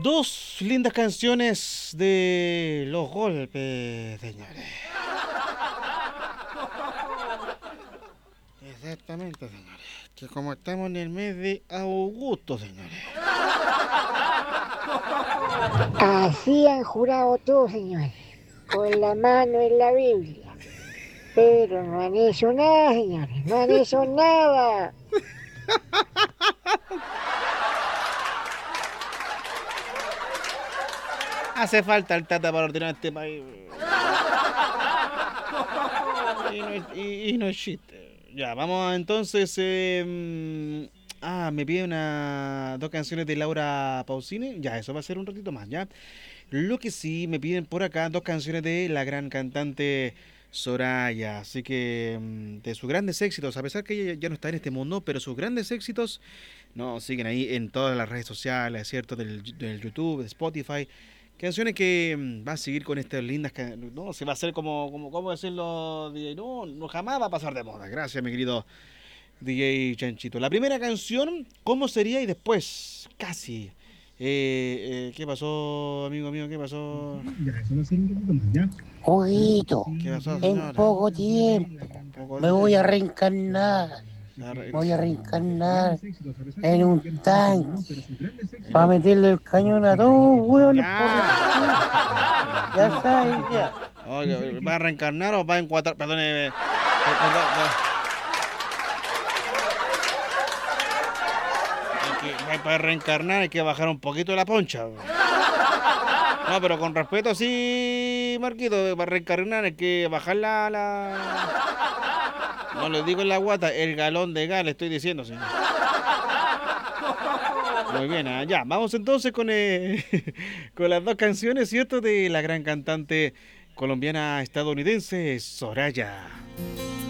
Dos lindas canciones de Los Golpes, señores. Exactamente, señores. Que como estamos en el mes de Augusto, señores. Así han jurado todos, señores, con la mano en la Biblia. Pero no han hecho nada, señores, no han hecho nada. Hace falta el Tata para ordenar este país. Y no es chiste. Ya, vamos entonces. Me pide dos canciones de Laura Pausini. Ya, eso va a ser un ratito más, ¿ya? Lo que sí, me piden por acá dos canciones de la gran cantante Soraya. Así que de sus grandes éxitos, a pesar que ella ya no está en este mundo, pero sus grandes éxitos no siguen ahí en todas las redes sociales, ¿cierto? Del YouTube, de Spotify. Canciones que va a seguir con estas lindas no, se va a hacer ¿cómo decirlo? DJ? No, no jamás va a pasar de moda. Gracias, mi querido DJ Chanchito. La primera canción, ¿cómo sería? Y después, casi. ¿Qué pasó, amigo mío? ¿Qué pasó? Ya, eso va a ser un ratito más, ¿ya? Jueguito, ¿Qué pasó, en señora? poco tiempo Poco me voy a tiempo. reencarnar. La re- Voy a reencarnar Grandes éxitos, a pesar que en ella un ya no está en este mundo, tanque pero sus grandes éxitos. para meterle el cañón a todos, hueones, por la ¡Ya! chucha. Ya sabes, ya. Oye, ¿va a reencarnar o va a encuadrar? Perdón, para reencarnar hay que bajar un poquito la poncha. No, pero con respeto, sí, Marquito, para reencarnar hay que bajar No le digo en la guata, el galón de gas, le estoy diciendo, señor. Muy bien, ya, vamos entonces con, con las dos canciones, ¿cierto? De la gran cantante colombiana estadounidense Soraya.